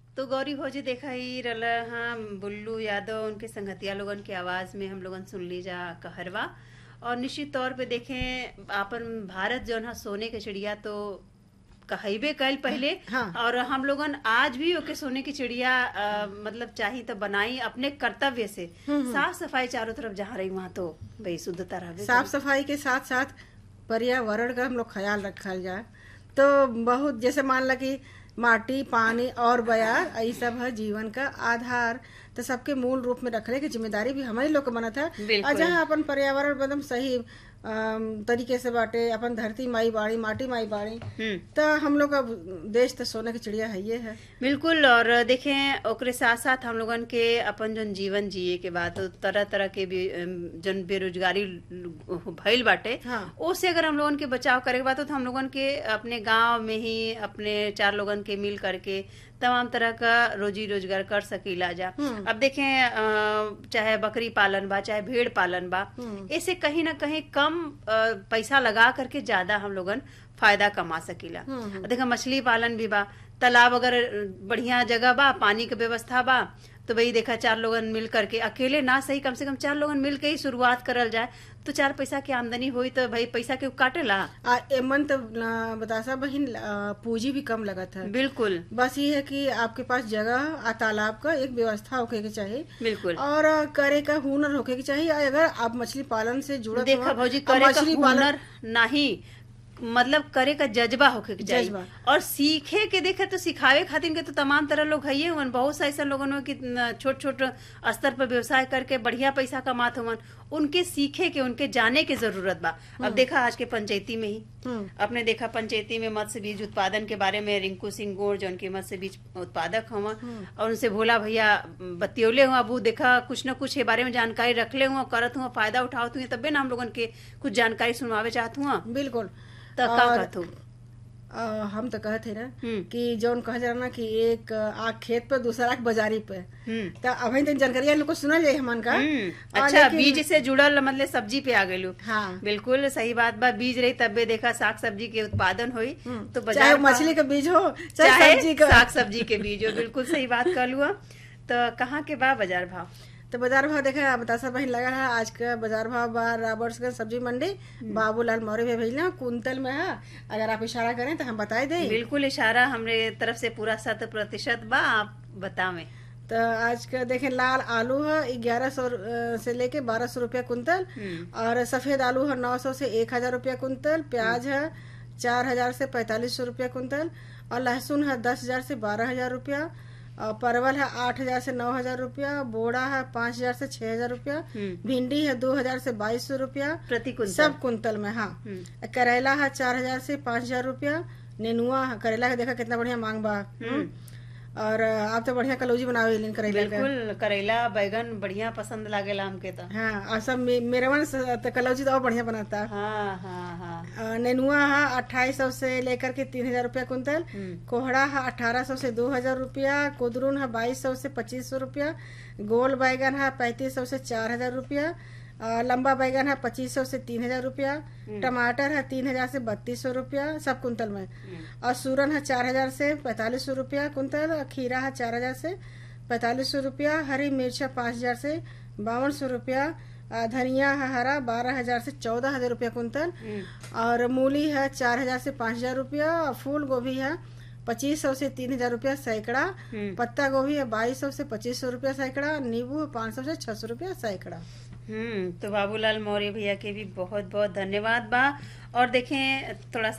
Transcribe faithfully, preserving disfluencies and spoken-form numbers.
तो गौरी भौजी देखा ही रला। हाँ, बुल्लू यादव उनके संगतिया लोगन के आवाज में हम लोगन सुन ली जा कहरवा। और निश्चित तौर पे देखें आपन भारत जौन है सोने के चिड़िया तो कहबे कल पहले। हाँ। और हम लोगन आज भी ओके सोने की चिड़िया आ, मतलब चाही तो बनाई अपने कर्तव्य से। साफ सफाई चारों तरफ जहाँ रही वहाँ तो भाई शुद्धता रहे। साफ सफाई के साथ साथ पर्यावरण का हम लोग ख्याल रखल जाए तो बहुत, जैसे मान ला कि माटी पानी और बयार यही सब है जीवन का आधार। तो सबके मूल रूप में रखने की जिम्मेदारी भी हमारे लोग को बनत है। और जहाँ अपन पर्यावरण एकदम सही अम, तरीके से बाटे, अपन धरती माई बाड़ी माटी माई बाड़ी, तो हम लोग का देश तो सोने की चिड़िया है ये है। बिल्कुल। और देखें ओकरे साथ साथ हम लोगन के अपन जन जीवन जिए के बाद तो तरह तरह के भी जन बेरोजगारी भइल बाटे। हाँ। उससे अगर हम लोगन के बचाव करे के बाद तो हम लोगन के अपने गांव में ही अपने चार लोगन के मिल करके तमाम तरह का रोजी रोजगार कर सकीला जा। अब देखें अ, चाहे बकरी पालन बा चाहे भेड़ पालन बा, ऐसे कहीं ना कहीं कम अ, पैसा लगा करके ज्यादा हम लोगन फायदा कमा सकीला। देखा मछली पालन भी बा, तालाब अगर बढ़िया जगह बा, पानी के व्यवस्था बा तो भाई देखा चार लोगन मिल करके, अकेले ना सही कम से कम चार लोगन मिल के ही शुरुआत करल जाए तो चार पैसा की आमदनी हुई तो भाई पैसा के काटेला। आ, एमन तो आ, बतासा बहिन आ, पूंजी भी कम लगत है। बिल्कुल। बस ये है कि आपके पास जगह आ तालाब का एक व्यवस्था होके के चाहिए। बिल्कुल। और आ, करे का हुनर होके के चाहिए। अगर आप मछली पालन से जुड़त देखा भौजी करे का हुनर नहीं, मतलब करे का जज्बा होके के चाहिए। और सीखे के देखे तो सिखावे खातिर के तो तमाम तरह लोग है हुए। बहुत सा ऐसा लोगन में कि छोट छोट स्तर पर व्यवसाय करके बढ़िया पैसा कमात हुवन, उनके सीखे के उनके जाने के जरूरत बा। अब देखा आज के पंचायती में ही अपने देखा पंचायती में मत्स्य बीज उत्पादन के बारे में रिंकू सिंह गोड़ जो उनके मत्स्य बीज उत्पादक हुआ और उनसे भोला भैया बतियोले हुआ, अब देखा कुछ न कुछ के बारे में जानकारी रखले हुआ, करत हुआ, फायदा उठावत हुए, तबे ना हम लोगन के कुछ जानकारी सुनवावे चाहत हुआ। बिल्कुल। तो का कहत हो? आ, हम तो कहते ना कि जौन कहा जा ना कि एक आग खेत पे दूसरा आग बाजारी पे, तो अभी तक जानकारी लोग को सुनल जाये हमन का। अच्छा, बीज से जुड़ल मतलब सब्जी पे आ गए। हाँ, बिल्कुल सही बात बा। बीज रही तबे देखा साग सब्जी के उत्पादन हुई तो बाजार, चाहे मछली का बीज हो चाहे सब्जी का, साग सब्जी के बीज हो। बिल्कुल सही बात कर लुआ। तो कहाँ के बा बाजार भाव? तो बाजार भाव देखा बतासा बहन लगा है आज का बाजार भाव बा राबर्ट्सगंज सब्जी मंडी बाबूलाल मौर्य भी भेजना कुंतल में है। अगर आप इशारा करें तो हम बताए दें। बिल्कुल इशारा हमरे तरफ से पूरा शत प्रतिशत बा, आप बतावे। तो आज का देखें लाल आलू है ग्यारह सौ से लेके बारह सौ रूपया कुंतल, और सफेद आलू है नौ सौ से एक हजार रूपया कुंतल, प्याज है चार हजार से पैतालीस सौ रूपया कुंतल, और लहसुन है दस हजार से बारह हजार रूपया, और परवल है आठ हजार से नौ हजार रूपया, बोड़ा है पाँच हजार से छह हजार रूपया, भिंडी है दो हजार से बाईस सौ रूपया प्रति कुंतल, सब कुंतल में। हाँ, करेला है चार हजार से पाँच हजार रूपया, नेनुआ करेला का देखा कितना बढ़िया मांग बा। और आप तो बढ़िया कलौजी बनावे लेकिन करेला। बिल्कुल, करेला बैगन बढ़िया पसंद लागेला हमके तो। हाँ, और सब मेरे मन तो कलौजी तो और बढ़िया बनाता। हाँ हाँ हाँ। नेनुआ है अट्ठाईस सौ से लेकर के तीन हजार रूपया कुंतल, कोहड़ा है अठारह सौ से दो हजार रूपया, कुदरून है बाईस सौ से पच्चीस सौ रूपया, गोल बैगन है पैंतीस सौ से चार हजार रूपया, लंबा बैगन है पच्चीस सौ से तीन हजार रूपया, टमाटर है तीन हजार से बत्तीस सौ रूपया सब कुंतल में, और सूरन है चार हजार से पैतालीस सौ रूपया कुंतल, खीरा है चार हजार से पैतालीस सौ रूपया, हरी मिर्च है पाँच हजार से बावन सौ रूपया, धनिया है हरा बारह हजार से चौदह हजार रूपया कुंतल, और मूली है चार हजार से पाँच हजार रूपया, फूल गोभी है पच्चीस सौ से तीन हजार रूपया सैकड़ा, पत्ता गोभी है बाईस सौ से पच्चीस सौ रूपया सैकड़ा, नींबू है पाँच सौ से छह सौ रूपया सैकड़ा। हम्म तो बाबूलाल मौर्य भैया के भी बहुत बहुत धन्यवाद बा। और देखें थोड़ा